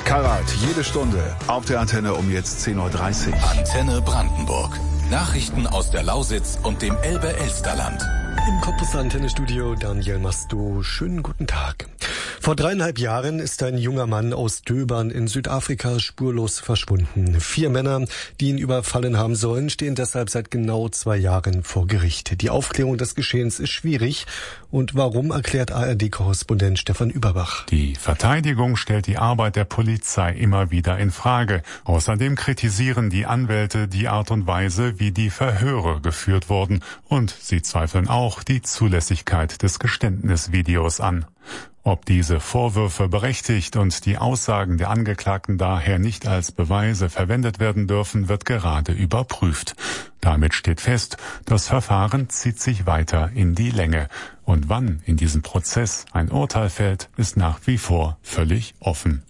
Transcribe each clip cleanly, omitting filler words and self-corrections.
Karat, jede Stunde auf der Antenne um jetzt 10.30 Uhr. Antenne Brandenburg. Nachrichten aus der Lausitz und dem Elbe-Elsterland. Im Cottbus Antenne-Studio Daniel Masto. Schönen guten Tag. Vor 3,5 Jahren ist ein junger Mann aus Döbern in Südafrika spurlos verschwunden. 4 Männer, die ihn überfallen haben sollen, stehen deshalb seit genau 2 Jahren vor Gericht. Die Aufklärung des Geschehens ist schwierig. Und warum, erklärt ARD-Korrespondent Stefan Überbach. Die Verteidigung stellt die Arbeit der Polizei immer wieder in Frage. Außerdem kritisieren die Anwälte die Art und Weise, wie die Verhöre geführt wurden. Und sie zweifeln auch die Zulässigkeit des Geständnisvideos an. Ob diese Vorwürfe berechtigt und die Aussagen der Angeklagten daher nicht als Beweise verwendet werden dürfen, wird gerade überprüft. Damit steht fest, das Verfahren zieht sich weiter in die Länge. Und wann in diesem Prozess ein Urteil fällt, ist nach wie vor völlig offen.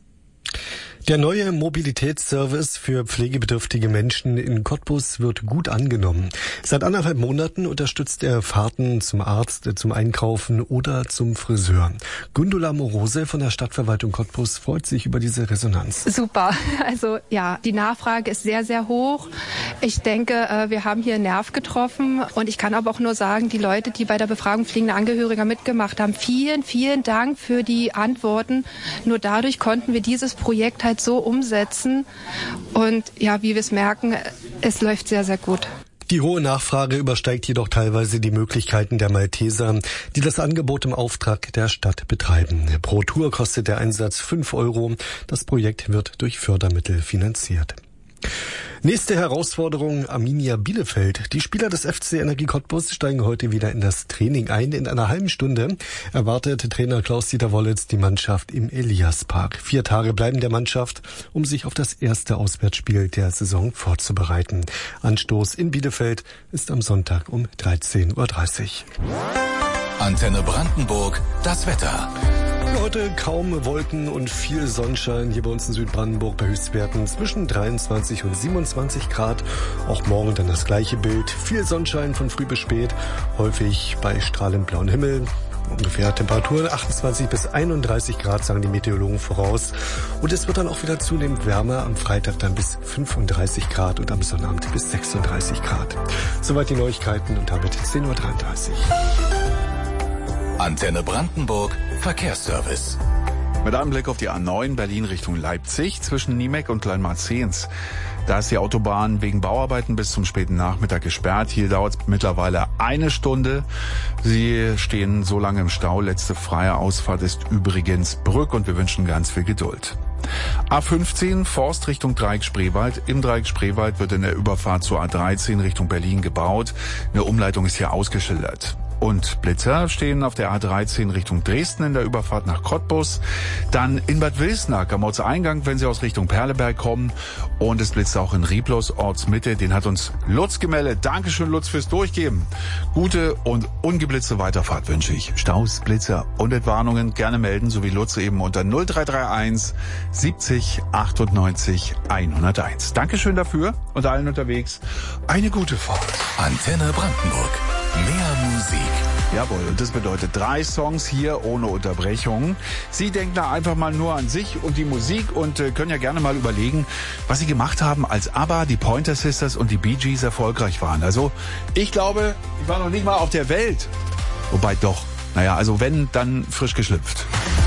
Der neue Mobilitätsservice für pflegebedürftige Menschen in Cottbus wird gut angenommen. Seit 1,5 Monaten unterstützt er Fahrten zum Arzt, zum Einkaufen oder zum Friseur. Gundula Morose von der Stadtverwaltung Cottbus freut sich über diese Resonanz. Super. Also ja, die Nachfrage ist sehr, sehr hoch. Ich denke, wir haben hier einen Nerv getroffen. Und ich kann aber auch nur sagen, die Leute, die bei der Befragung pflegender Angehöriger mitgemacht haben, vielen, vielen Dank für die Antworten. Nur dadurch konnten wir dieses Projekt halt so umsetzen. Und ja, wie wir es merken, es läuft sehr, sehr gut. Die hohe Nachfrage übersteigt jedoch teilweise die Möglichkeiten der Malteser, die das Angebot im Auftrag der Stadt betreiben. Pro Tour kostet der Einsatz 5 €. Das Projekt wird durch Fördermittel finanziert. Nächste Herausforderung, Arminia Bielefeld. Die Spieler des FC Energie Cottbus steigen heute wieder in das Training ein. In einer halben Stunde erwartet Trainer Klaus-Dieter Wollitz die Mannschaft im Eliaspark. 4 Tage bleiben der Mannschaft, um sich auf das erste Auswärtsspiel der Saison vorzubereiten. Anstoß in Bielefeld ist am Sonntag um 13.30 Uhr. Antenne Brandenburg, das Wetter. Heute kaum Wolken und viel Sonnenschein hier bei uns in Südbrandenburg bei Höchstwerten zwischen 23 und 27 Grad. Auch morgen dann das gleiche Bild. Viel Sonnenschein von früh bis spät, häufig bei strahlend blauem Himmel. Ungefähr Temperatur 28 bis 31 Grad, sagen die Meteorologen voraus. Und es wird dann auch wieder zunehmend wärmer. Am Freitag dann bis 35 Grad und am Sonnabend bis 36 Grad. Soweit die Neuigkeiten und damit 10.33 Uhr. Antenne Brandenburg, Verkehrsservice. Mit einem Blick auf die A9 Berlin Richtung Leipzig zwischen Niemek und Kleinmarzehns. Da ist die Autobahn wegen Bauarbeiten bis zum späten Nachmittag gesperrt. Hier dauert es mittlerweile 1 Stunde. Sie stehen so lange im Stau. Letzte freie Ausfahrt ist übrigens Brück und wir wünschen ganz viel Geduld. A15 Forst Richtung Dreieck Spreewald. Im Dreieck Spreewald wird in der Überfahrt zur A13 Richtung Berlin gebaut. Eine Umleitung ist hier ausgeschildert. Und Blitzer stehen auf der A13 Richtung Dresden in der Überfahrt nach Cottbus. Dann in Bad Wilsnack am Ortseingang, wenn Sie aus Richtung Perleberg kommen. Und es blitzt auch in Rieblos, Ortsmitte. Den hat uns Lutz gemeldet. Dankeschön, Lutz, fürs Durchgeben. Gute und ungeblitzte Weiterfahrt wünsche ich. Staus, Blitzer und Entwarnungen gerne melden, so wie Lutz eben unter 0331 70 98 101. Dankeschön dafür und allen unterwegs eine gute Fahrt. Antenne Brandenburg. Mehr Musik. Jawohl, und das bedeutet 3 Songs hier ohne Unterbrechung. Sie denken da einfach mal nur an sich und die Musik und können ja gerne mal überlegen, was Sie gemacht haben, als ABBA, die Pointer Sisters und die Bee Gees erfolgreich waren. Also, ich glaube, ich war noch nicht mal auf der Welt. Wobei doch, naja, also wenn, dann frisch geschlüpft.